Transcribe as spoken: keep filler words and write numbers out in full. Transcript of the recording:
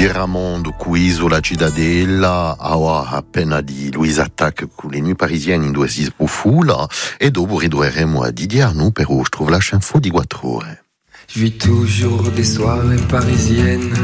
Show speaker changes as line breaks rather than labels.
di Ramondo qui sulla cittadella ha appena di Louise Attaque con le nuits parisiennes in due si sbufula e dopo ridurremo a Didier Arnoux per je trouve la chanfo di quattro ore.
Je vis toujours des soirées parisiennes